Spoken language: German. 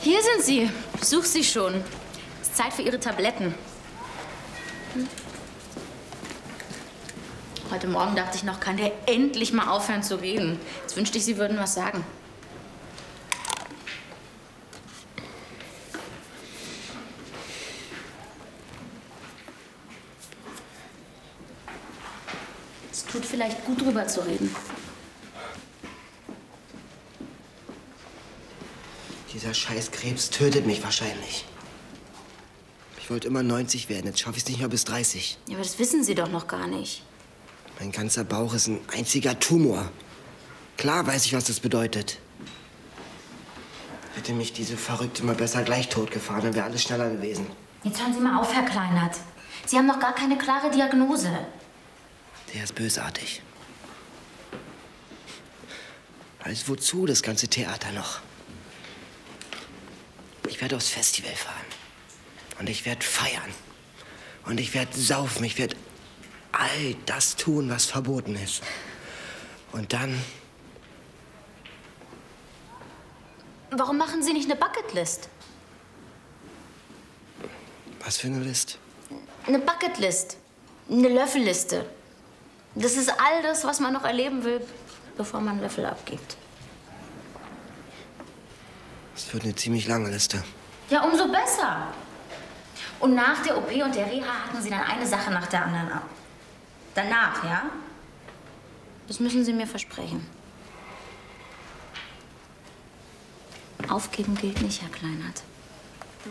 Hier sind Sie. Besuch Sie schon. Es ist Zeit für Ihre Tabletten. Heute Morgen dachte ich noch, kann der endlich mal aufhören zu reden. Jetzt wünschte ich, Sie würden was sagen. Es tut vielleicht gut, drüber zu reden. Dieser scheiß Krebs tötet mich wahrscheinlich. Ich wollte immer 90 werden, jetzt schaffe ich es nicht mehr bis 30. Ja, aber das wissen Sie doch noch gar nicht. Mein ganzer Bauch ist ein einziger Tumor. Klar weiß ich, was das bedeutet. Hätte mich diese Verrückte mal besser gleich totgefahren, dann wäre alles schneller gewesen. Jetzt hören Sie mal auf, Herr Kleinert. Sie haben noch gar keine klare Diagnose. Der ist bösartig. Alles wozu, das ganze Theater noch? Ich werde aufs Festival fahren. Und ich werde feiern. Und ich werde saufen. Ich werde all das tun, was verboten ist. Und dann... Warum machen Sie nicht eine Bucketlist? Was für eine List? Eine Bucketlist. Eine Löffelliste. Das ist all das, was man noch erleben will, bevor man einen Löffel abgibt. Das wird eine ziemlich lange Liste. Ja, umso besser. Und nach der OP und der Reha haken Sie dann eine Sache nach der anderen ab. Danach, ja? Das müssen Sie mir versprechen. Aufgeben gilt nicht, Herr Kleinert.